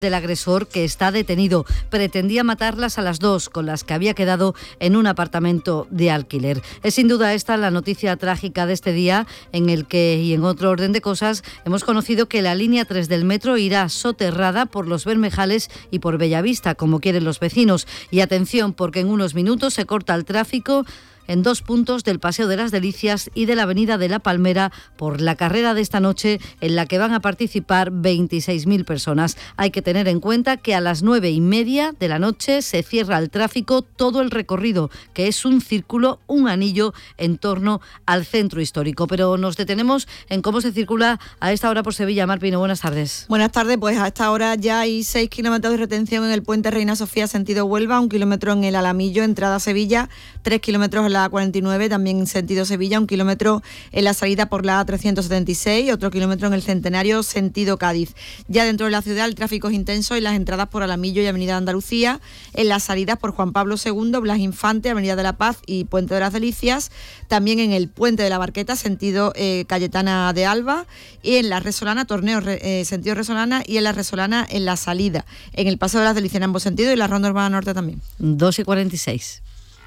del agresor, que está detenido. Pretendía matarlas a las dos, con las que había quedado en un apartamento de alquiler. Es sin duda esta la noticia trágica de este día, en el que, y en otro orden de cosas, hemos conocido que la línea 3 del metro irá soterrada por los Bermejales y por Bellavista, como quieren los vecinos. Y atención, porque en unos minutos se corta el tráfico en dos puntos del Paseo de las Delicias y de la Avenida de la Palmera por la carrera de esta noche, en la que van a participar 26.000 personas. Hay que tener en cuenta que a las 9:30 de la noche se cierra el tráfico todo el recorrido, que es un círculo, un anillo en torno al centro histórico. Pero nos detenemos en cómo se circula a esta hora por Sevilla. Mar Pino, buenas tardes. Buenas tardes, pues a esta hora ya hay 6 kilómetros de retención en el puente Reina Sofía sentido Huelva, 1 kilómetro en el Alamillo, entrada a Sevilla, 3 kilómetros en la A49, también en sentido Sevilla, 1 kilómetro en la salida por la A376, otro kilómetro en el Centenario, sentido Cádiz. Ya dentro de la ciudad el tráfico es intenso en las entradas por Alamillo y Avenida de Andalucía, en las salidas por Juan Pablo II, Blas Infante, Avenida de la Paz y Puente de las Delicias, también en el Puente de la Barqueta, sentido Cayetana de Alba, y en la Resolana, sentido Resolana, y en la Resolana en la salida, en el Paseo de las Delicias en ambos sentidos y la Ronda Urbana Norte también. 2:46.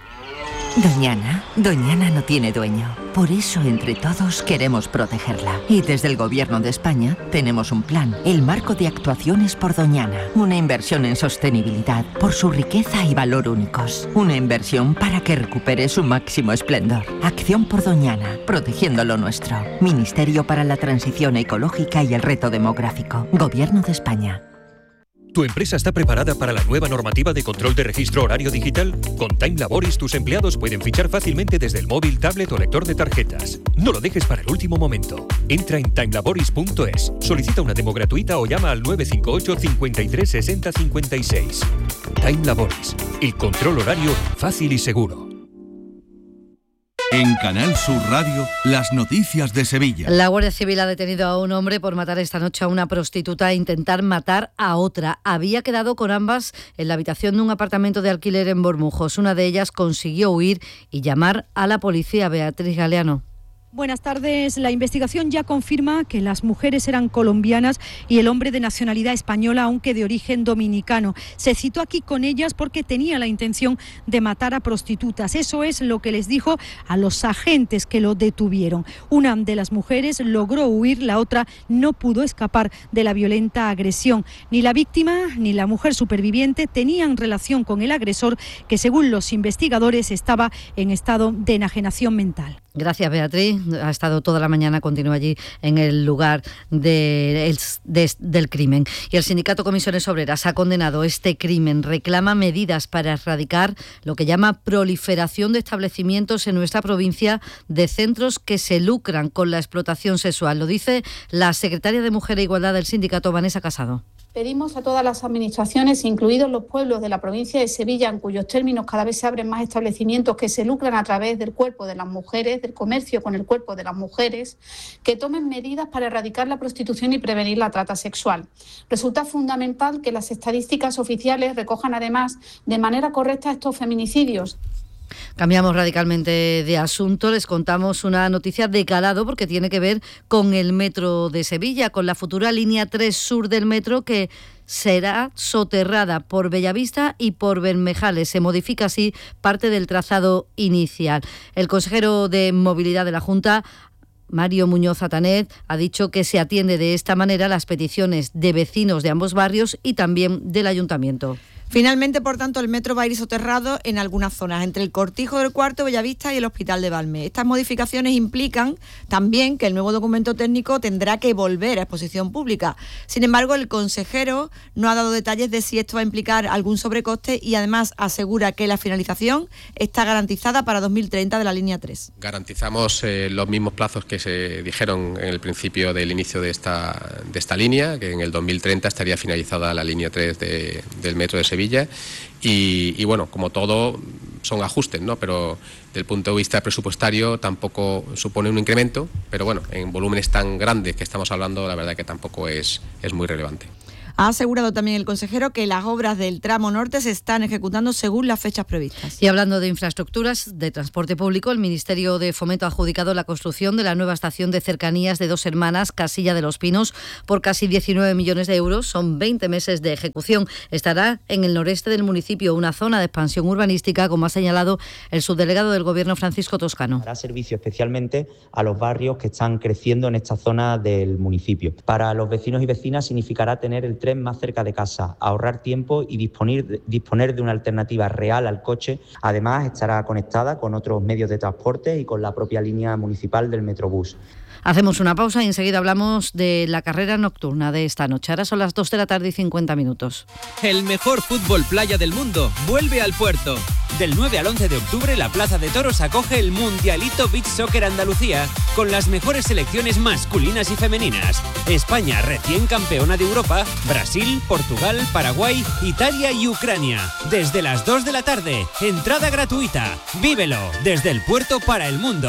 Doñana no tiene dueño. Por eso, entre todos, queremos protegerla. Y desde el Gobierno de España tenemos un plan, el Marco de Actuaciones por Doñana. Una inversión en sostenibilidad por su riqueza y valor únicos. Una inversión para que recupere su máximo esplendor. Acción por Doñana, protegiendo lo nuestro. Ministerio para la Transición Ecológica y el Reto Demográfico. Gobierno de España. ¿Tu empresa está preparada para la nueva normativa de control de registro horario digital? Con Time Laboris tus empleados pueden fichar fácilmente desde el móvil, tablet o lector de tarjetas. No lo dejes para el último momento. Entra en timelaboris.es, solicita una demo gratuita o llama al 958 53 60 56. Time Laboris, el control horario fácil y seguro. En Canal Sur Radio, las noticias de Sevilla. La Guardia Civil ha detenido a un hombre por matar esta noche a una prostituta e intentar matar a otra. Había quedado con ambas en la habitación de un apartamento de alquiler en Bormujos. Una de ellas consiguió huir y llamar a la policía. Beatriz Galeano. Buenas tardes. La investigación ya confirma que las mujeres eran colombianas y el hombre de nacionalidad española, aunque de origen dominicano. Se citó aquí con ellas porque tenía la intención de matar a prostitutas. Eso es lo que les dijo a los agentes que lo detuvieron. Una de las mujeres logró huir, la otra no pudo escapar de la violenta agresión. Ni la víctima ni la mujer superviviente tenían relación con el agresor, que según los investigadores estaba en estado de enajenación mental. Gracias, Beatriz. Ha estado toda la mañana, continúa allí en el lugar del crimen. Y el sindicato Comisiones Obreras ha condenado este crimen. Reclama medidas para erradicar lo que llama proliferación de establecimientos en nuestra provincia de centros que se lucran con la explotación sexual. Lo dice la secretaria de Mujer e Igualdad del sindicato, Vanessa Casado. Pedimos a todas las administraciones, incluidos los pueblos de la provincia de Sevilla, en cuyos términos cada vez se abren más establecimientos que se lucran a través del cuerpo de las mujeres, del comercio con el cuerpo de las mujeres, que tomen medidas para erradicar la prostitución y prevenir la trata sexual. Resulta fundamental que las estadísticas oficiales recojan además de manera correcta estos feminicidios. Cambiamos radicalmente de asunto. Les contamos una noticia de calado porque tiene que ver con el metro de Sevilla, con la futura línea 3 sur del metro, que será soterrada por Bellavista y por Bermejales. Se modifica así parte del trazado inicial. El consejero de Movilidad de la Junta, Mario Muñoz Atanet, ha dicho que se atiende de esta manera las peticiones de vecinos de ambos barrios y también del ayuntamiento. Finalmente, por tanto, el metro va a ir soterrado en algunas zonas, entre el Cortijo del Cuarto, Bellavista y el Hospital de Valme. Estas modificaciones implican también que el nuevo documento técnico tendrá que volver a exposición pública. Sin embargo, el consejero no ha dado detalles de si esto va a implicar algún sobrecoste y además asegura que la finalización está garantizada para 2030 de la línea 3. Garantizamos los mismos plazos que se dijeron en el principio del inicio de esta línea, que en el 2030 estaría finalizada la línea 3 del metro de Sevilla. Y bueno, como todo, son ajustes, ¿no? Pero desde el punto de vista presupuestario tampoco supone un incremento, pero bueno, en volúmenes tan grandes que estamos hablando, la verdad que tampoco es muy relevante. Ha asegurado también el consejero que las obras del tramo norte se están ejecutando según las fechas previstas. Y hablando de infraestructuras de transporte público, el Ministerio de Fomento ha adjudicado la construcción de la nueva estación de cercanías de Dos Hermanas, Casilla de los Pinos, por casi 19 millones de euros. Son 20 meses de ejecución. Estará en el noreste del municipio, una zona de expansión urbanística, como ha señalado el subdelegado del Gobierno, Francisco Toscano. Dará servicio especialmente a los barrios que están creciendo en esta zona del municipio. Para los vecinos y vecinas significará tener el tren más cerca de casa, ahorrar tiempo y disponer de una alternativa real al coche. Además, estará conectada con otros medios de transporte y con la propia línea municipal del Metrobús. Hacemos una pausa y enseguida hablamos de la carrera nocturna de esta noche. Ahora son las 2 de la tarde y 50 minutos. El mejor fútbol playa del mundo vuelve al Puerto. Del 9 al 11 de octubre, la Plaza de Toros acoge el Mundialito Beach Soccer Andalucía con las mejores selecciones masculinas y femeninas. España, recién campeona de Europa, Brasil, Portugal, Paraguay, Italia y Ucrania. Desde las 2 de la tarde, entrada gratuita. Vívelo desde el puerto para el mundo.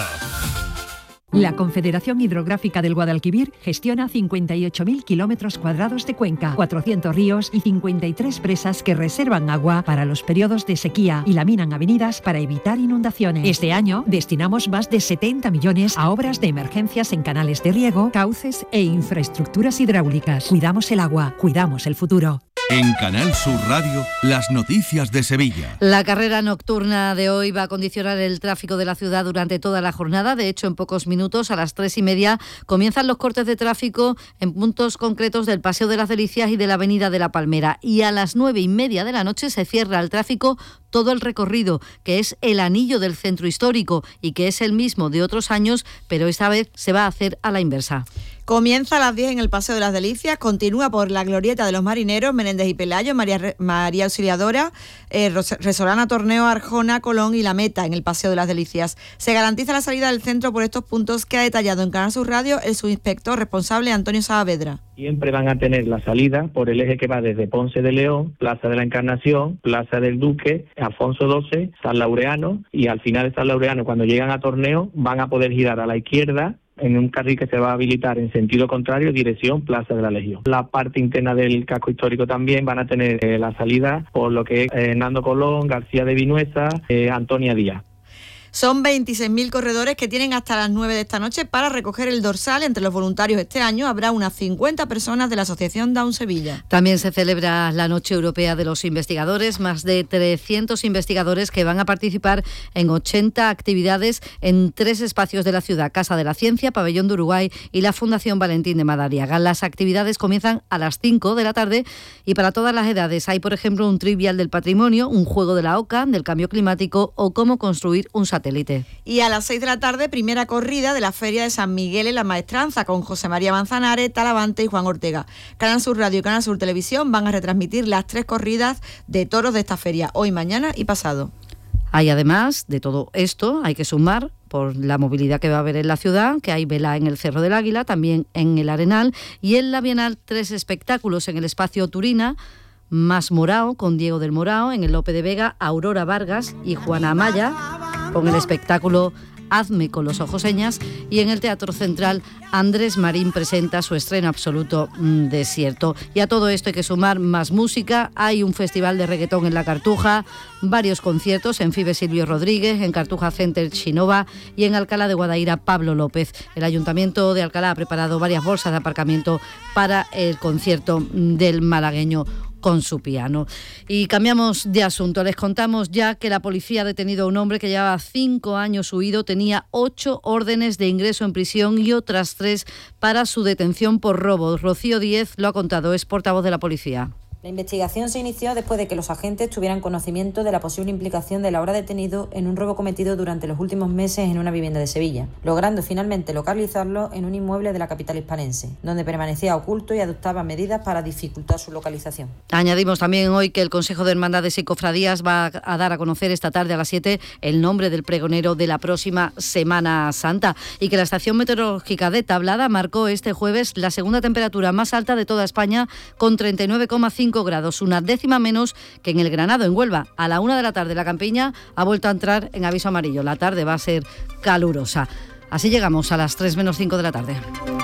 La Confederación Hidrográfica del Guadalquivir gestiona 58.000 kilómetros cuadrados de cuenca, 400 ríos y 53 presas que reservan agua para los periodos de sequía y laminan avenidas para evitar inundaciones. Este año destinamos más de 70 millones a obras de emergencias en canales de riego, cauces e infraestructuras hidráulicas. Cuidamos el agua, cuidamos el futuro. En Canal Sur Radio, las noticias de Sevilla. La carrera nocturna de hoy va a condicionar el tráfico de la ciudad durante toda la jornada. De hecho, en pocos minutos, a las 3:30, comienzan los cortes de tráfico en puntos concretos del Paseo de las Delicias y de la Avenida de la Palmera. Y a las 9:30 de la noche se cierra el tráfico todo el recorrido, que es el anillo del centro histórico y que es el mismo de otros años, pero esta vez se va a hacer a la inversa. Comienza a las 10 en el Paseo de las Delicias, continúa por la Glorieta de los Marineros, Menéndez y Pelayo, María Auxiliadora, Resolana, Torneo, Arjona, Colón y La Meta en el Paseo de las Delicias. Se garantiza la salida del centro por estos puntos que ha detallado en Canal Sur Radio el subinspector responsable Antonio Saavedra. Siempre van a tener la salida por el eje que va desde Ponce de León, Plaza de la Encarnación, Plaza del Duque, Afonso XII, San Laureano, y al final de San Laureano, cuando llegan a Torneo, van a poder girar a la izquierda en un carril que se va a habilitar en sentido contrario, dirección Plaza de la Legión. La parte interna del casco histórico también van a tener la salida por lo que es Hernando Colón, García de Vinuesa, Antonia Díaz. Son 26.000 corredores que tienen hasta las 9 de esta noche para recoger el dorsal. Entre los voluntarios este año habrá unas 50 personas de la Asociación Down Sevilla. También se celebra la Noche Europea de los Investigadores, más de 300 investigadores que van a participar en 80 actividades en 3 espacios de la ciudad: Casa de la Ciencia, Pabellón de Uruguay y la Fundación Valentín de Madariaga. Las actividades comienzan a las 5 de la tarde y para todas las edades. Hay, por ejemplo, un trivial del patrimonio, un juego de la OCA, del cambio climático o cómo construir un satélite. Y a las 6 de la tarde, primera corrida de la Feria de San Miguel en la Maestranza, con José María Manzanares, Talavante y Juan Ortega. Canal Sur Radio y Canal Sur Televisión van a retransmitir las 3 corridas de toros de esta feria, hoy, mañana y pasado. Hay además de todo esto, hay que sumar por la movilidad que va a haber en la ciudad, que hay vela en el Cerro del Águila, también en el Arenal, y en la Bienal 3 espectáculos en el Espacio Turina, Más Morao, con Diego del Morao, en el Lope de Vega, Aurora Vargas y Juana Amaya, con el espectáculo Hazme con los ojos señas, y en el Teatro Central Andrés Marín presenta su estreno absoluto, Desierto. Y a todo esto hay que sumar más música. Hay un festival de reggaetón en La Cartuja, varios conciertos en Fibe Silvio Rodríguez, en Cartuja Center Chinova y en Alcalá de Guadaira Pablo López. El Ayuntamiento de Alcalá ha preparado varias bolsas de aparcamiento para el concierto del malagueño con su piano. Y cambiamos de asunto. Les contamos ya que la policía ha detenido a un hombre que llevaba 5 años huido, tenía 8 órdenes de ingreso en prisión y otras 3 para su detención por robo. Rocío Díez lo ha contado, es portavoz de la policía. La investigación se inició después de que los agentes tuvieran conocimiento de la posible implicación del ahora detenido en un robo cometido durante los últimos meses en una vivienda de Sevilla, logrando finalmente localizarlo en un inmueble de la capital hispanense, donde permanecía oculto y adoptaba medidas para dificultar su localización. Añadimos también hoy que el Consejo de Hermandades y Cofradías va a dar a conocer esta tarde a las 7 el nombre del pregonero de la próxima Semana Santa, y que la estación meteorológica de Tablada marcó este jueves la segunda temperatura más alta de toda España, con 39,5 grados, una décima menos que en el Granado, en Huelva. A la 1 de la tarde la Campiña ha vuelto a entrar en aviso amarillo. La tarde va a ser calurosa. Así llegamos a las 3 menos 5 de la tarde.